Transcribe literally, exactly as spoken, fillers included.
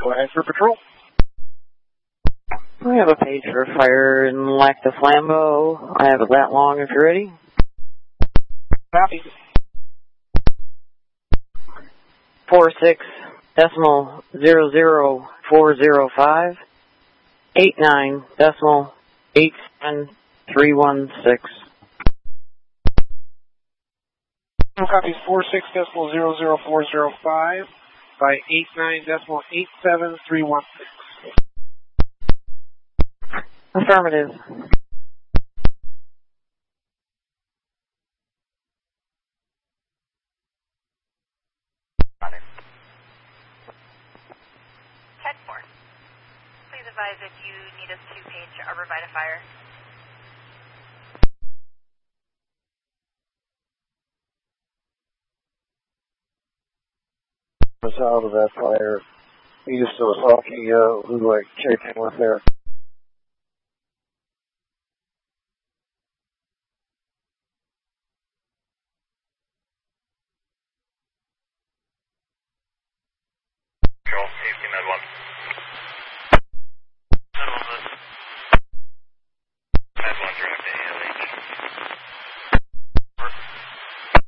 Go ahead for patrol. We have a page for fire in Lac du Flambeau. I have it that long if you're ready. Copy. Four six decimal zero zero four zero five eight nine decimal eight seven three one six. Copy four six decimal zero zero four zero five by eight nine decimal eight seven three one six. Affirmative. ten four. Please advise if you need us to page Arborvitae Fire. Was out of that fire. He used to Osaki, uh, who I checked in with there. Control, safety med one.